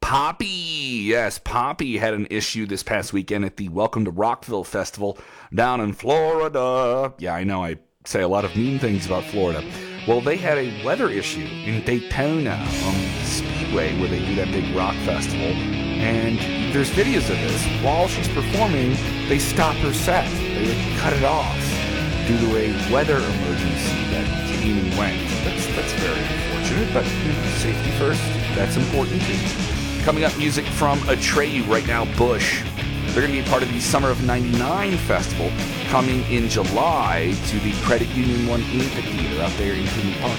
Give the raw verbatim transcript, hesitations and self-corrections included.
Poppy, yes, Poppy had an issue this past weekend at the Welcome to Rockville Festival down in Florida. Yeah, I know I say a lot of mean things about Florida. Well, they had a weather issue in Daytona on the Speedway where they do that big rock festival. And there's videos of this. While she's performing, they stop her set. They cut it off due to a weather emergency that came and went. That's, that's very unfortunate, but you know, safety first, that's important too. Coming up, music from Atreyu right now, Bush. They're going to be part of the Summer of ninety-nine festival coming in July to the Credit Union One Amphitheater out there in Kinney Park.